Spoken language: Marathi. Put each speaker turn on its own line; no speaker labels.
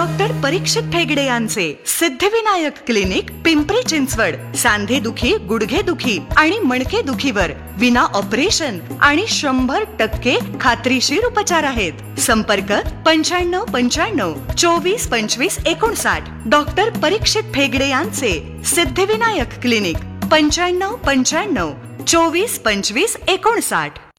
डॉक्टर परीक्षित ठेगडे यांचे सिद्धिविनायक क्लिनिक, पिंपरी चिंचवड. सांधेदुखी, गुडघेदुखी आणि मणकेदुखीवर विना ऑपरेशन आणि 100% खात्रीशीर उपचार आहेत. संपर्क 9595 24 25 59. डॉक्टर परीक्षित ठेगडे यांचे सिद्धिविनायक क्लिनिक, 9595 24 25 59.